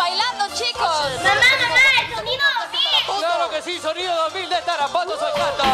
bailando, chicos. Mamá, el sonido 2000. Claro que sí, sonido 2000 de Tarapato Salcanta.